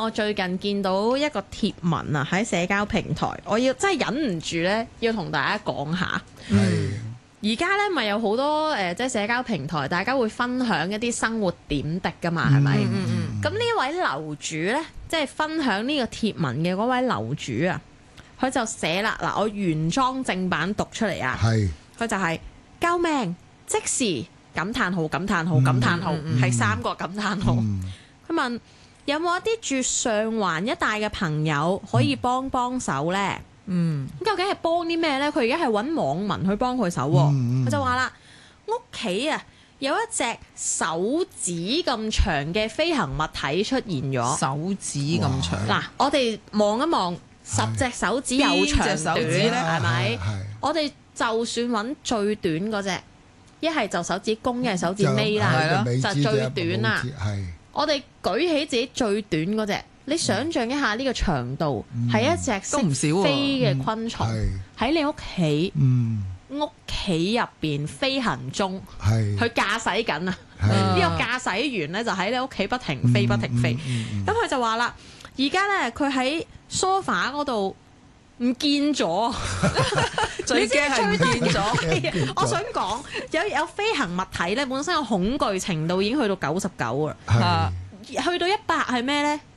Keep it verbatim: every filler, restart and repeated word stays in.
我最近見到一個貼文啊，喺社交平台，我要真係忍唔住咧，要同大家講下。 係而家咧咪有好多誒、呃，即係社交平台，大家會分享一啲生活點滴噶嘛，係咪？ 嗯嗯嗯。 咁呢位樓主咧，即係分享呢個貼文嘅嗰位樓主啊，佢就寫啦嗱，我原裝正版讀出嚟啊。 係。 佢就係、是、救命，即時感嘆號感嘆號感嘆號，係、嗯嗯、三個感嘆號。佢、嗯、問有冇一啲住上環一帶嘅朋友可以幫幫手呢？嗯，咁究竟係幫啲咩呢？佢而家係揾網民去幫佢手。佢、嗯嗯、就話啦，屋企啊有一隻手指咁長嘅飛行物體出現咗。 手指咁長。 嗱，我哋望一望，十隻手指有長短，係咪？我哋就算揾最短嗰隻，一係就手指公，一係手指尾啦，就最短啦。我哋舉起自己最短嗰隻，你想象一下呢個長度係一隻識飛嘅昆蟲喺你屋企屋企入邊飛行中，佢駕駛緊啊！呢個駕駛員咧就喺你屋企不停飛不停飛。咁佢就話啦，而家咧佢喺梳化嗰度唔見咗，最驚係唔見咗。我想講有有飛行物體咧，本身個恐懼程度已經去到九十九啦。去到一百係咩咧？